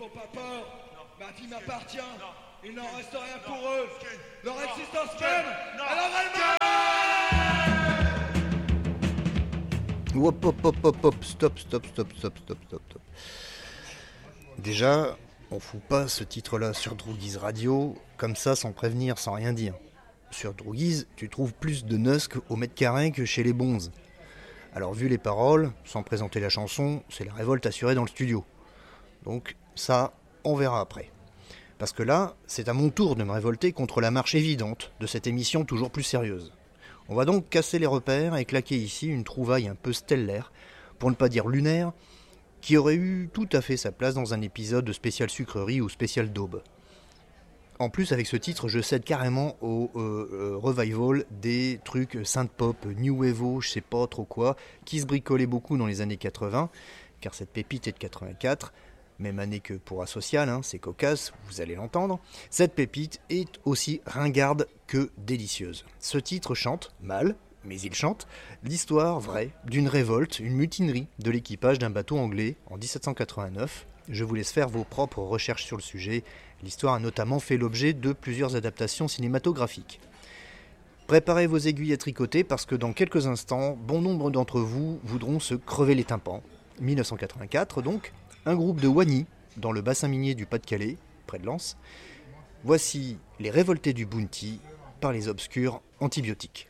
n'ont pas peur. Ma vie m'appartient. Il n'en reste rien pour eux. Leur existence même, alors elle Hop, hop, hop, hop, hop, stop. Déjà, on fout pas ce titre-là sur Droogies Radio, comme ça, sans prévenir, sans rien dire. Sur Droogies, tu trouves plus de Nusk au mètre carré que chez les Bonzes. Alors, vu les paroles, sans présenter la chanson, c'est la révolte assurée dans le studio. Donc, ça, on verra après. Parce que là, c'est à mon tour de me révolter contre la marche évidente de cette émission toujours plus sérieuse. On va donc casser les repères et claquer ici une trouvaille un peu stellaire, pour ne pas dire lunaire, qui aurait eu tout à fait sa place dans un épisode de spécial sucrerie ou spécial daube. En plus, avec ce titre, je cède carrément au revival des trucs synth-pop, new wave, je sais pas trop quoi, qui se bricolaient beaucoup dans les années 80, car cette pépite est de 84, même année que pour Asocial, c'est cocasse, vous allez l'entendre. Cette pépite est aussi ringarde que délicieuse. Ce titre chante, mal, mais il chante, l'histoire vraie d'une révolte, une mutinerie de l'équipage d'un bateau anglais en 1789. Je vous laisse faire vos propres recherches sur le sujet. L'histoire a notamment fait l'objet de plusieurs adaptations cinématographiques. Préparez vos aiguilles à tricoter parce que dans quelques instants, bon nombre d'entre vous voudront se crever les tympans. 1984 donc, un groupe de Wany, dans le bassin minier du Pas-de-Calais, près de Lens. Voici les révoltés du Bounty par les obscurs antibiotiques.